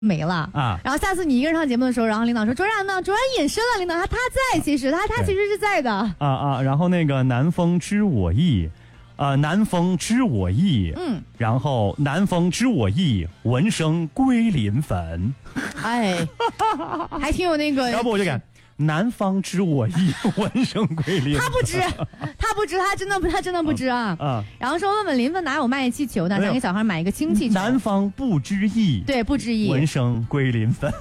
没了啊。然后下次你一个人上节目的时候，然后领导说卓然呢？卓然隐身了，领导他在，其实他其实是在的然后那个南风知我意。南风知我意，然后南风知我意，闻声归临汾。 哎，还挺有那个。 要不我就改南方知我意，闻声归临。 他不知，他真的不知啊。然后说问问临汾哪有卖气球的，想给小孩买一个氢气球。 南方不知意， 对，不知意， 闻声归临汾。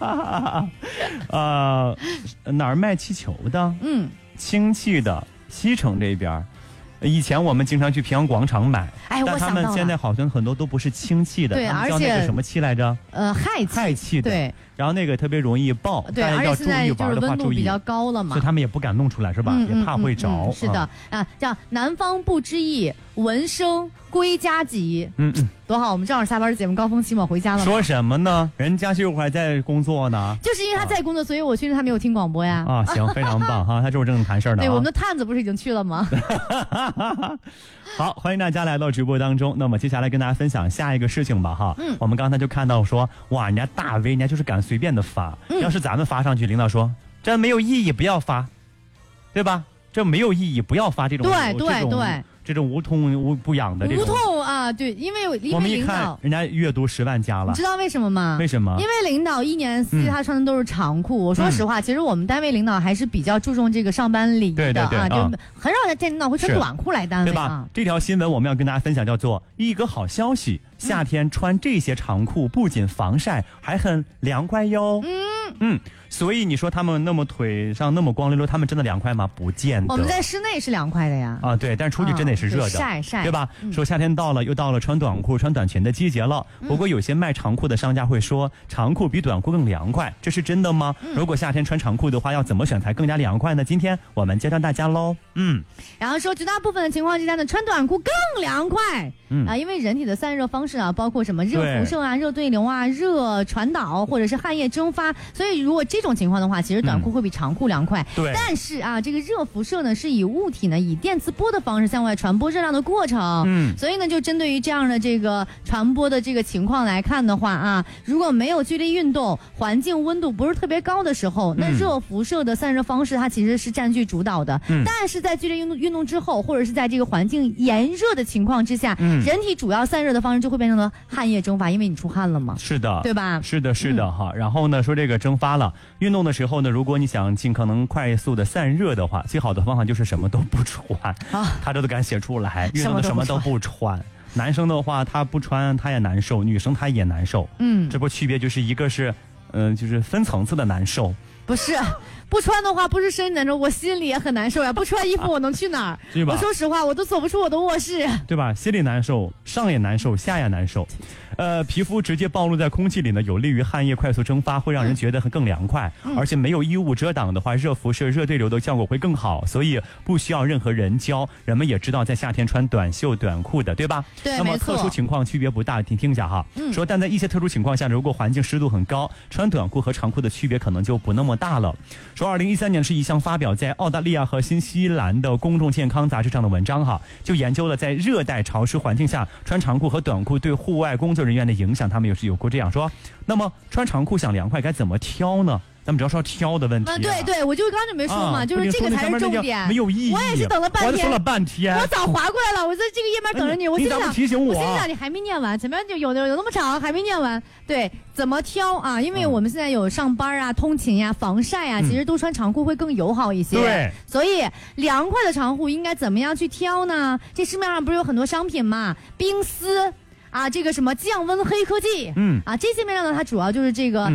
哪儿卖气球的？氢气的，西城这边。以前我们经常去平阳广场买，但他们现在好像很多都不是氢气的， 对， 而且叫那个什么气来着？氦气的， 对。 然后那个特别容易爆， 对， 大家要注意玩的话温度比较高了嘛， 所以他们也不敢弄出来，是吧？也怕会着。 是的叫南方不知意，闻声归家急。多好，我们正好下班节目高峰期嘛，回家了。 说什么呢？人家秀还在工作呢。 就是因为他在工作，所以我确实他没有听广播呀。 行，非常棒哈，他就是正谈事儿的。 对，我们的探子不是已经去了吗？ 好，欢迎大家来到直播当中。那么接下来跟大家分享下一个事情吧哈。我们刚才就看到说，哇，人家大 V 人家就是敢随便的发，要是咱们发上去，领导说这没有意义，不要发，对吧？这没有意义，不要发这种。对。这种无痛不痒的这种无痛啊，对，因为我们一看人家阅读10万加了， 你知道为什么吗？ 为什么？ 因为领导一年四季他穿的都是长裤。我说实话，其实我们单位领导还是比较注重这个上班礼仪的啊，就很少见领导会穿短裤来单位， 对吧？这条新闻我们要跟大家分享，叫做一个好消息，夏天穿这些长裤不仅防晒，还很凉快哟。所以你说他们那么腿上那么光溜溜，他们真的凉快吗？不见得。 我们在室内是凉快的呀。 对，但是出去真的是热的， 晒， 对吧？说夏天到了，又到了穿短裤、穿短裙的季节了。不过有些卖长裤的商家会说，长裤比短裤更凉快，这是真的吗？如果夏天穿长裤的话，要怎么选才更加凉快呢？今天我们教大家喽。 然后说绝大部分的情况之下呢，穿短裤更凉快。因为人体的散热方式啊，包括什么热辐射啊、热对流啊、热传导或者是汗液蒸发，所以如果这种情况的话，其实短裤会比长裤凉快。 对， 但是啊，这个热辐射呢是以物体呢以电磁波的方式向外传播热量的过程。所以呢，就针对于这样的这个传播的这个情况来看的话啊，如果没有剧烈运动，环境温度不是特别高的时候，那热辐射的散热方式它其实是占据主导的。但是在剧烈运动之后，或者是在这个环境炎热的情况之下，人体主要散热的方式就会变成了汗液蒸发，因为你出汗了嘛。 是的， 对吧？ 是的哈。然后呢，说这个蒸发了，运动的时候呢，如果你想尽可能快速的散热的话，最好的方法就是什么都不穿。他这都敢写出来，运动的什么都不穿。男生的话他不穿他也难受，女生他也难受。这不区别就是一个是就是分层次的难受。 不是不穿的话，不是身体难受，我心里也很难受呀。不穿衣服我能去哪儿？ 对吧？ 我说实话，我都走不出我的卧室， 对吧？心里难受，上也难受，下也难受。皮肤直接暴露在空气里呢，有利于汗液快速蒸发，会让人觉得更凉快。而且没有衣物遮挡的话，热辐射、热对流的效果会更好，所以不需要任何人教。人们也知道在夏天穿短袖短裤的，对吧？ 对， 那么特殊情况区别不大，听一下哈。说但在一些特殊情况下，如果环境湿度很高，穿短裤和长裤的区别可能就不那么大了。说2013年是一项发表在澳大利亚和新西兰的公众健康杂志上的文章哈，就研究了在热带潮湿环境下穿长裤和短裤对户外工作人员的影响，他们有过这样说。那么穿长裤想凉快该怎么挑呢？咱们主要说挑的问题。 对，我就刚准备说嘛，就是这个才是重点， 没有意义。 我也是等了半天， 我说了半天， 我早划过来了，我在这个页面等着你。我心想， 提醒我， 心想你还没念完，前面就有那么长，还没念完。对，怎么挑啊？因为我们现在有上班啊、通勤呀、防晒啊，其实都穿长裤会更友好一些。 对， 所以凉快的长裤应该怎么样去挑呢？这市面上不是有很多商品嘛，冰丝。这个什么降温黑科技，这些面料呢，它主要就是这个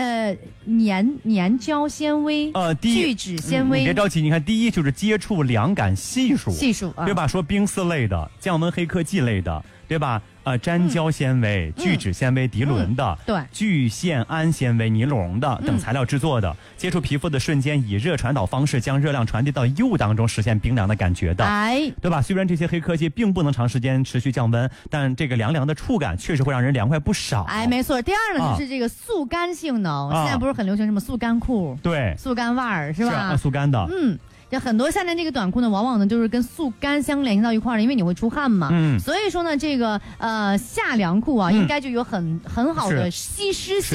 粘胶纤维，聚酯纤维。 别着急，你看第一就是接触凉感系数，对吧？说冰丝类的、降温黑科技类的，对吧？粘胶纤维、聚酯纤维、涤纶的， 对， 聚酰胺纤维、尼龙的等材料制作的，接触皮肤的瞬间以热传导方式将热量传递到衣物当中，实现冰凉的感觉的，对吧？虽然这些黑科技并不能长时间持续降温，但这个凉凉的触感确实会让人凉快不少。 没错。第二呢，就是这个速干性能，现在不是很流行什么速干裤， 对， 速干袜是吧？ 速干的， 这很多夏天这个短裤呢，往往呢就是跟速干相联系到一块儿的，因为你会出汗嘛。所以说呢，这个夏凉裤啊，应该就有很好的吸湿性。